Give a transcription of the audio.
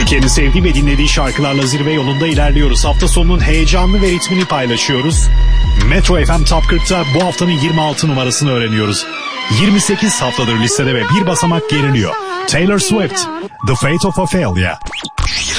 Türkiye'nin sevdiği ve dinlediği şarkılarla zirve yolunda ilerliyoruz. Hafta sonunun heyecanlı ve ritmini paylaşıyoruz. Metro FM Top 40'ta bu haftanın 26 numarasını öğreniyoruz. 28 haftadır listede ve bir basamak geriliyor. Taylor Swift, The Fate of Ophelia.